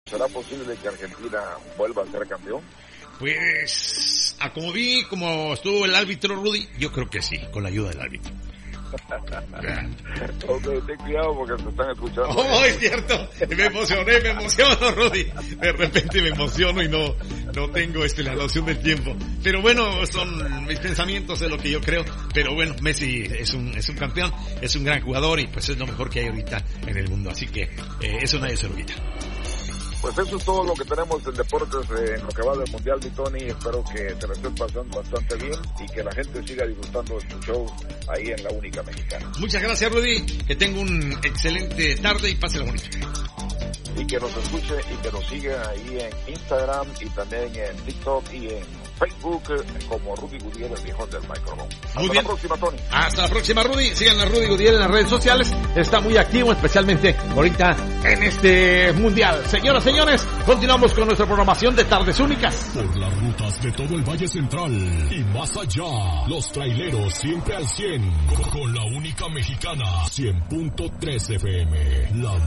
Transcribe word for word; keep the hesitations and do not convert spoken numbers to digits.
¿Será posible que Argentina vuelva a ser campeón? Pues, a como vi, como estuvo el árbitro Rudy, yo creo que sí, con la ayuda del árbitro. Ok, ten cuidado porque se están escuchando. Oh, es cierto, me emocioné, me emociono, Rudy. De repente me emociono y no, no tengo este, la noción del tiempo. Pero bueno, son mis pensamientos, es lo que yo creo. Pero bueno, Messi es un, es un campeón, es un gran jugador y pues es lo mejor que hay ahorita en el mundo. Así que eh, eso nadie se lo quita. Pues eso es todo lo que tenemos en deportes eh, en lo que va del Mundial, mi Tony. Espero que te lo estés pasando bastante bien y que la gente siga disfrutando de tu show ahí en La Única Mexicana. Muchas gracias, Rudy. Que tenga un excelente tarde y pásela bonito. Y que nos escuche y que nos siga ahí en Instagram y también en TikTok y en Facebook como Rudy Gudiel, el viejón del micrófono. Hasta Muy bien. la próxima, Tony. Hasta la próxima, Rudy. Sigan a Rudy Gudiel en las redes sociales. Está muy activo, especialmente ahorita en este mundial. Señoras, señores, continuamos con nuestra programación de Tardes Únicas. Por las rutas de todo el Valle Central y más allá, los traileros siempre al cien. Con La Única Mexicana, cien punto tres F M. La